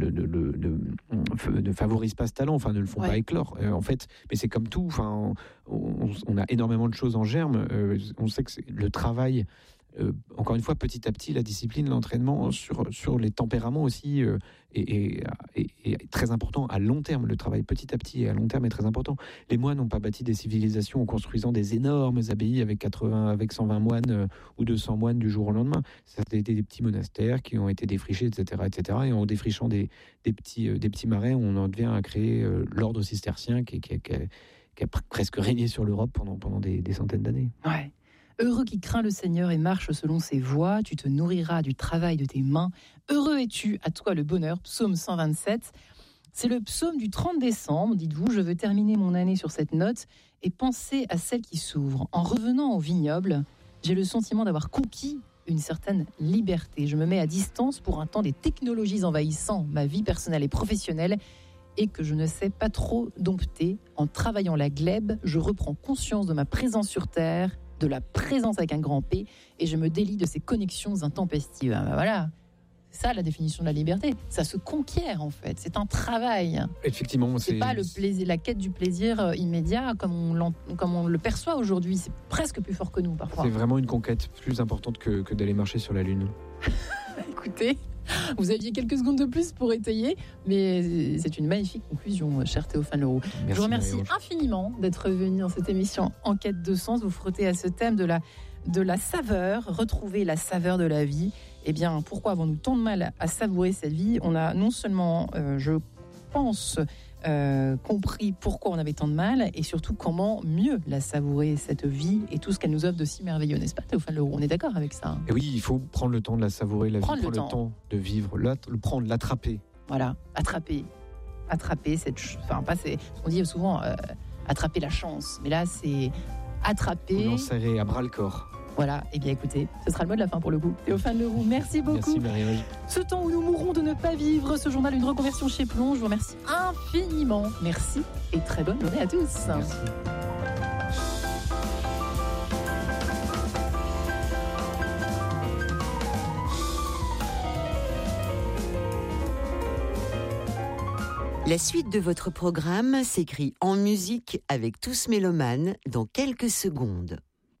ne favorisent pas ce talent, ne le font pas éclore. En fait, mais c'est comme tout. On a énormément de choses en germe. On sait que le travail. Encore une fois, petit à petit, la discipline, l'entraînement sur les tempéraments aussi est très important à long terme. Le travail petit à petit et à long terme est très important. Les moines n'ont pas bâti des civilisations en construisant des énormes abbayes avec 120 moines ou 200 moines du jour au lendemain. Ça a été des petits monastères qui ont été défrichés, etc. Et en défrichant des petits marais, on en devient à créer l'ordre cistercien qui a presque régné sur l'Europe pendant des centaines d'années. Ouais. Heureux qui craint le Seigneur et marche selon ses voies, tu te nourriras du travail de tes mains. Heureux es-tu, à toi le bonheur. Psaume 127. C'est le psaume du 30 décembre, dites-vous. Je veux terminer mon année sur cette note et penser à celle qui s'ouvre. En revenant au vignoble, j'ai le sentiment d'avoir conquis une certaine liberté. Je me mets à distance pour un temps des technologies envahissant ma vie personnelle et professionnelle et que je ne sais pas trop dompter. En travaillant la glèbe, je reprends conscience de ma présence sur Terre, de la présence avec un grand P, et je me délie de ces connexions intempestives. Voilà, c'est ça la définition de la liberté. Ça se conquiert en fait, c'est un travail. Effectivement, c'est pas le plaisir, la quête du plaisir immédiat comme on le perçoit aujourd'hui. C'est presque plus fort que nous parfois. C'est vraiment une conquête plus importante que d'aller marcher sur la Lune. Écoutez, vous aviez quelques secondes de plus pour étayer, mais c'est une magnifique conclusion, cher Théophane Leroux. Je vous remercie infiniment d'être venu dans cette émission En quête de sens, vous frottez à ce thème de la saveur, retrouver la saveur de la vie. Eh bien, pourquoi avons-nous tant de mal à savourer cette vie ? On a non seulement, je pense, compris pourquoi on avait tant de mal et surtout comment mieux la savourer, cette vie et tout ce qu'elle nous offre de si merveilleux, n'est-ce pas Théophane Leroux ? On est d'accord avec ça ? Et oui, il faut prendre le temps de la savourer, la vie, prendre le temps de vivre, l'attraper. Voilà, attraper cette... on dit souvent attraper la chance, mais là c'est attraper... On en serrer à bras le corps. Voilà, et bien écoutez, ce sera le mot de la fin pour le coup. Théophane Leroux, merci beaucoup. Merci Marie-Ange. Ce temps où nous mourrons de ne pas vivre, ce journal Une reconversion chez Plon, je vous remercie infiniment. Merci et très bonne journée à tous. Merci. La suite de votre programme s'écrit en musique avec Tous Mélomanes dans quelques secondes.